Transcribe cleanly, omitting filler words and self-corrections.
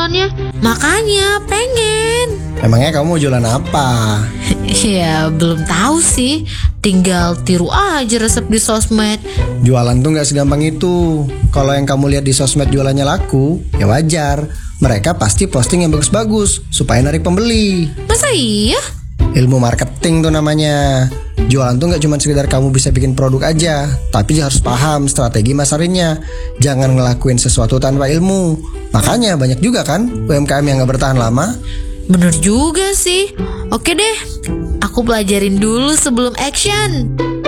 jualannya. Makanya pengen. Emangnya kamu mau jualan apa? Ya belum tahu sih. Tinggal tiru aja resep di sosmed. Jualan tuh gak segampang itu. Kalau yang kamu lihat di sosmed jualannya laku, ya wajar. Mereka pasti posting yang bagus-bagus supaya narik pembeli. Masa iya? Ilmu marketing tuh namanya. Jualan tuh gak cuma sekedar kamu bisa bikin produk aja, tapi harus paham strategi masarinnya. Jangan ngelakuin sesuatu tanpa ilmu. Makanya banyak juga kan UMKM yang gak bertahan lama. Bener juga sih. Oke deh, aku pelajarin dulu sebelum action.